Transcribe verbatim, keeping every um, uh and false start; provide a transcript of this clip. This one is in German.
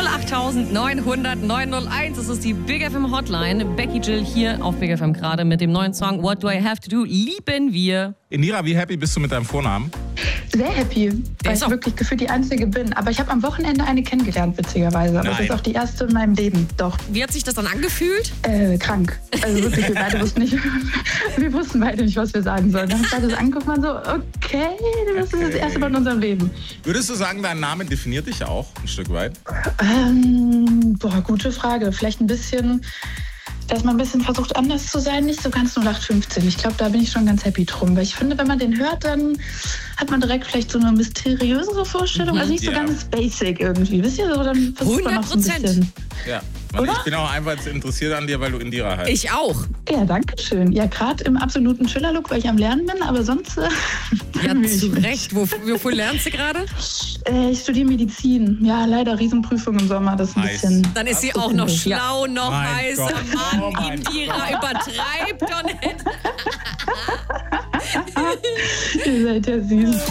null acht neun null null neun null eins. Das ist die Big F M Hotline. Becky Jill hier auf Big F M gerade mit dem neuen Song What Do I Have to Do? Lieben wir. Indira, wie happy bist du mit deinem Vornamen? Sehr happy, weil ist ich auch- wirklich gefühlt die Einzige bin. Aber ich habe am Wochenende eine kennengelernt, witzigerweise. Aber das Nein. ist auch die erste in meinem Leben. Doch, Wie hat sich das dann angefühlt? äh, krank. Also wirklich, wir beide wussten nicht, wir wussten beide nicht, was wir sagen sollen. Dann haben wir das angeguckt und so, okay, das ist das erste Mal in unserem Leben. Würdest du sagen, dein Name definiert dich auch ein Stück weit? Ähm, boah, gute Frage. Vielleicht ein bisschen, dass man ein bisschen versucht, anders zu sein. Nicht so ganz null acht fünfzehn. Ich glaube, da bin ich schon ganz happy drum. Weil ich finde, wenn man den hört, dann hat man direkt vielleicht so eine mysteriösere Vorstellung. Also nicht so Ja. ganz basic irgendwie. Wisst ihr, so dann versucht man noch so ein hundert Prozent. bisschen. Ja. Und Oder? ich bin auch einfach interessiert an dir, weil du Indira heißt. Ich auch. Ja, danke schön. Ja, gerade im absoluten Schiller-Look, weil ich am Lernen bin, aber sonst... Äh, Ja, bemühe ich zu mich. Recht. Wo, wofür lernst du gerade? Äh, ich studiere Medizin. Ja, leider Riesenprüfung im Sommer. Das ist ein Heiß. bisschen... Dann ist sie Ach, auch noch ja. schlau, noch Mein heißer. Gott. Mann, Oh mein Indira übertreibt doch nicht. Ihr seid ja süß.